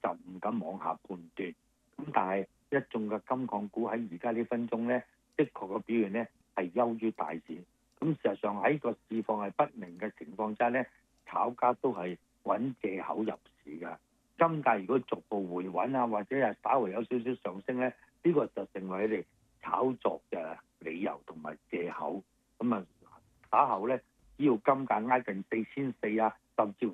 就唔敢往下判斷。咁但係一眾嘅金礦股喺而家呢分鐘咧，的確個表現咧係優於大市。咁事實上喺個市況係不明嘅情況之下咧，炒家都係揾藉口入市㗎。金價如果逐步回穩啊，或者係稍微有少少上升咧，呢個就成為佢哋炒作嘅理由同埋藉口。咁啊，打後咧，只要金價挨近4400啊，甚至乎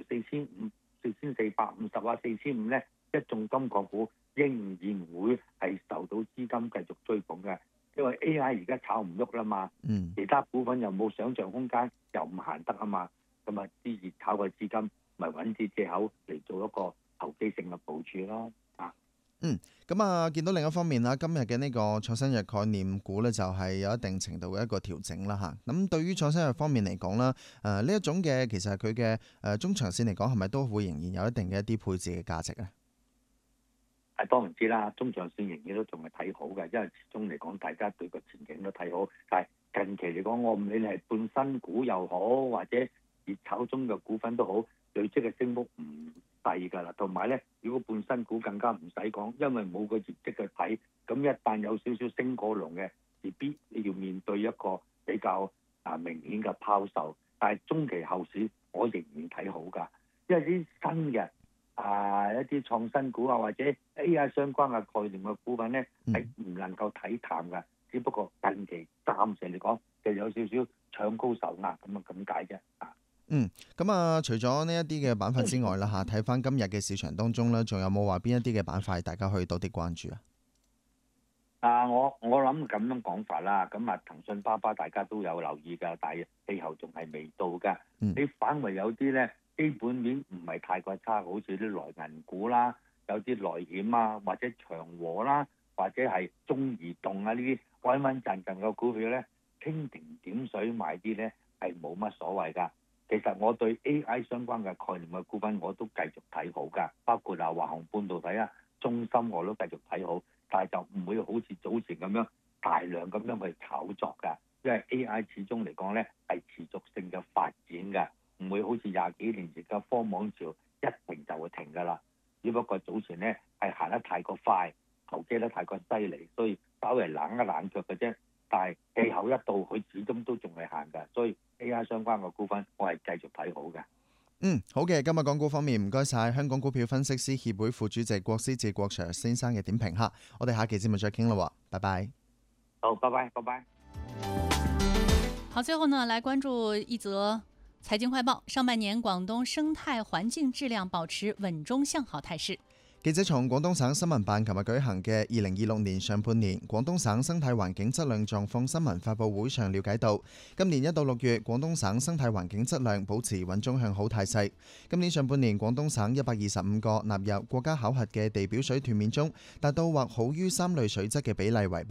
4500、4450啊、4500咧，一眾金礦股仍然會係受到資金繼續追捧嘅，因為 AI 而家炒唔喐啦嘛，其他股份又冇想像空間，又唔行得啊嘛，咁啊啲熱炒嘅資金咪揾啲藉口嚟做一個投機性嘅部署咯。 咁啊，見到另一方面啦，今日嘅呢個創新藥概念股呢，就係有一定程度嘅一個調整啦嚇。咁對於創新藥方面嚟講啦，呢一種嘅其實佢嘅中長線嚟講，係咪都會仍然有一定嘅一啲配置嘅價值咧？ 當然知啦，中長線仍然都仲係睇好嘅，因為始終嚟講大家對個前景都睇好。但係近期嚟講，我唔理你係半新股又好，或者熱炒中嘅股份都好，累積嘅升幅唔細㗎啦。同埋咧，如果半新股更加唔使講，因為冇個業績去睇，咁一旦有少少升過龍嘅，未必你要面對一個比較明顯嘅拋售。但係中期後市，我仍然睇好㗎，因為啲新嘅一啲創新股啊，或者 AI 相關嘅概念嘅股份咧，係唔能夠睇淡㗎。只不過近期暫時嚟講，就有少少搶高受壓咁解啫。 咁啊，除咗呢一啲嘅板塊之外啦嚇，睇翻今日嘅市場當中咧，仲有冇話邊一啲嘅板塊大家可以多啲關注啊？ 我諗咁樣講法啦，咁啊騰訊巴巴大家都有留意㗎，但係氣候仲係未到㗎。你反為有啲咧基本面唔係太過差，好似啲內銀股啦，有啲內險啊，或者長和啦，或者係中移動啊呢啲穩穩陣陣嘅股票咧，蜻蜓點水買啲咧係冇乜所謂㗎。其實我對 AI 相關嘅概念嘅股份我都繼續睇好㗎，包括華虹半導體啊、中芯我都繼續睇好，但係就唔會好似早前咁樣大量咁樣去炒作㗎，因為 AI 始終嚟講咧係持續性嘅發展㗎，唔會好似廿幾年前嘅科網潮一停就會停㗎啦。只不過早前咧係行得太過快，投機得太過犀利，所以稍微冷一冷腳嘅啫。但係氣候一到，佢始終都仲係行㗎，所以 AI 相關嘅股份我係繼續睇好嘅。 好嘅，今日港股方面唔該晒香港股票分析師協會副主席郭思治郭 Sir 先生嘅點評嚇，我哋下期節目再傾啦，拜拜。 好，拜拜，拜拜。 好，最後呢，來關注一則財經快報。上半年廣東生態環境質量保持穩中向好態勢。 記者從廣東省新聞辦琴日舉行嘅2026年上半年廣東省生態環境質量狀況新聞發佈會上了解到，今年1到6月廣東省生態環境質量保持穩中向好態勢。今年上半年廣東省125個納入國家考核嘅地表水斷面中，達到或好於3類水質嘅比例為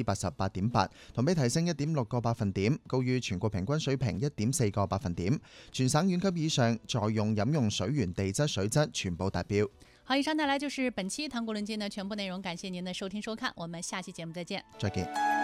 88.8%，同比提升1.6個百分點，高於全國平均水平1.4個百分點。全省縣級以上在用飲用水源地質水質全部達標。 好，以上帶來就是本期唐股論劍的全部內容，感謝您的收聽收看，我們下期節目再見。 再見。